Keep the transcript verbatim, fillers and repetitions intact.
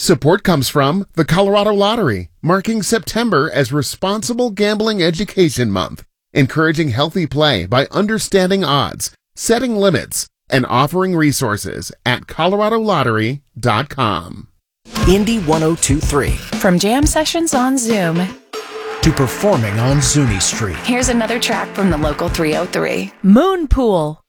Support comes from the Colorado Lottery, marking September as Responsible Gambling Education Month, encouraging healthy play by understanding odds, setting limits, and offering resources at colorado lottery dot com. Indy one oh two point three. From jam sessions on Zoom to performing on Zuni Street. Here's another track from the local three oh three. Moon Pool.